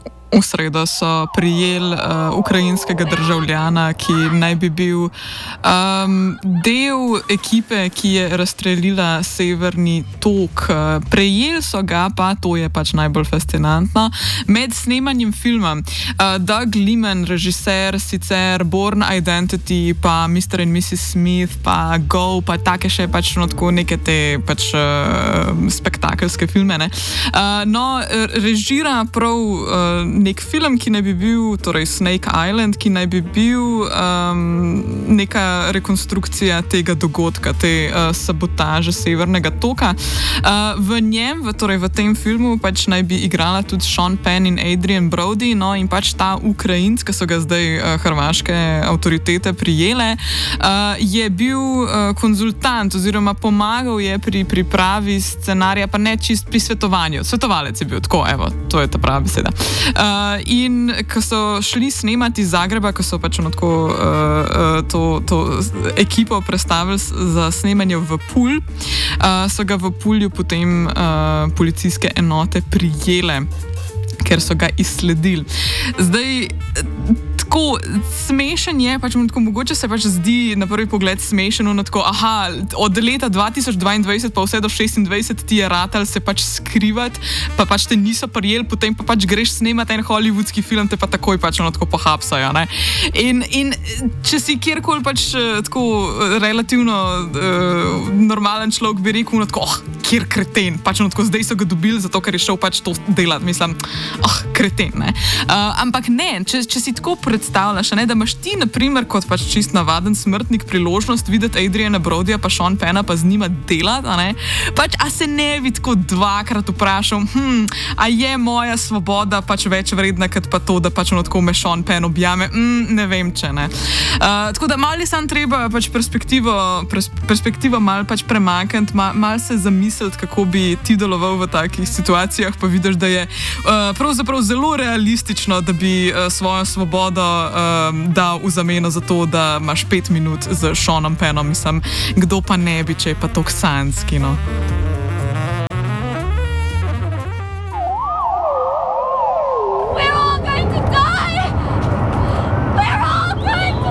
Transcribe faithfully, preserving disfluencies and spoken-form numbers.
v sredo so prijeli uh, ukrajinskega državljana, ki naj bi bil um, del ekipe, ki je razstrelila Severni tok. Uh, prejeli so ga, pa to je pač najbolj fascinantno, med snemanjem filma. Uh, Doug Liman, režiser, sicer Born Identity, pa mister in missis Smith, pa Go, pa take še pač no, tako neke te pač uh, spektakelske filme. Ne? Uh, no, režira prav uh, nek film, ki naj bi bil, torej Snake Island, ki naj bi bil um, neka rekonstrukcija tega dogodka, te uh, sabotaže Severnega toka. Uh, v njem, v, torej v tem filmu, pač naj bi igrala tudi Sean Penn in Adrian Brody, no in pač ta Ukrajinc, ki so ga zdaj uh, hrvaške avtoritete prijele, uh, je bil uh, konzultant oziroma pomagal je pri pripravi scenarija, pa ne čist pri svetovanju. Svetovalec je bil, tako, evo, to je ta prava beseda. Uh, in ko so šli snemati iz Zagreba, ko so pač ono tako uh, uh, to, to ekipo prestavili za snemanje v Pulj, uh, so ga v Pulju potem uh, policijske enote prijele, ker so ga izsledili. Zdaj, tako smešen je, pač tako, mogoče se pač zdi na prvi pogled smešen, no tako, aha, od leta dva tisoč dvaindvajset pa vse do šestindvajset ti je ratal se pač skrivati, pa pač te niso prijeli, potem pa pač greš snemati en hollywoodski film, te pa takoj pač ono tako pohapsajo, ne. In, in če si kjerkoli pač tako relativno uh, normalen človek bi rekel, no tako, oh, kjer kreten, pač ono tako, zdaj so ga dobili, zato ker je šel pač to delati, mislim, oh, kreten, ne. Uh, ampak ne, če, če si tako predstavljaš, ne, da imaš ti, na primer, kot pač čist navaden smrtnik priložnost videti Adriana Brodyja pa Sean Penna pa z njima delati, a ne, pač a se ne bi tako dvakrat vprašal, hm, a je moja svoboda pač več vredna, kot pa to, da pač ono tako me Sean Penn objame, hm, ne vem, če ne. Uh, tako da malo je sam treba pač perspektivo, pers, perspektivo malo pač premakniti, mal, malo se zamisliti, kako bi ti deloval v takih situacijah, pa vidiš, da je uh, pravzaprav zelo realistično, da bi uh, svojo svobodo um, dal v zameno za to, da imaš pet minut z Seanom Pennom, mislim, kdo pa ne bi, če je pa tok sanjski, no.